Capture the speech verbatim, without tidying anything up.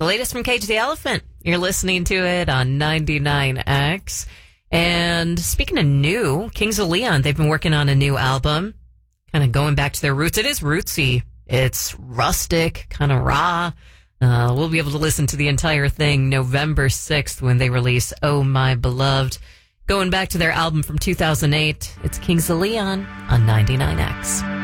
The latest from Cage the Elephant. You're listening to it on ninety-nine X. And speaking of new, Kings of Leon, they've been working on a new album, kind of going back to their roots. It is rootsy. It's rustic, kind of raw. Uh, we'll be able to listen to the entire thing November sixth when they release Oh My Beloved. Going back to their album from two thousand eight, it's Kings of Leon on ninety-nine X.